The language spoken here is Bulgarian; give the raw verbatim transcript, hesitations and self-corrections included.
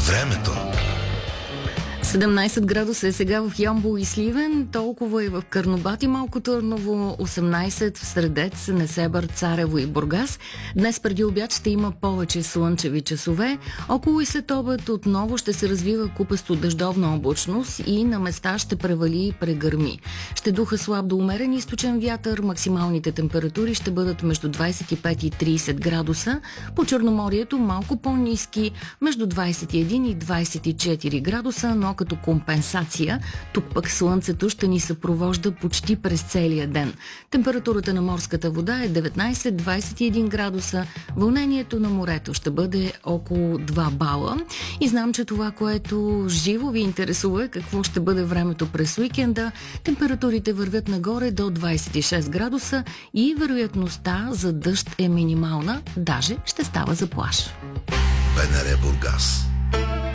Времето. седемнайсет градуса е сега в Ямбол и Сливен, толкова и в Карнобат и Малко Търново, осемнайсет в Средец, Несебър, Царево и Бургас. Днес преди обяд ще има повече слънчеви часове. Около и след обед отново ще се развива купесто дъждовна облачност и на места ще превали и прегърми. Ще духа слаб до умерен източен вятър, максималните температури ще бъдат между двайсет и пет и трийсет градуса. По Черноморието малко по-ниски, между двайсет и един и двайсет и четири градуса, но като компенсация, тук пък слънцето ще ни съпровожда почти през целия ден. Температурата на морската вода е деветнайсет до двайсет и един градуса, вълнението на морето ще бъде около два бала. И знам, че това, което живо ви интересува, какво ще бъде времето през уикенда. Температурите вървят нагоре до двайсет и шест градуса и вероятността за дъжд е минимална, даже ще става за плаж. БНР Бургас.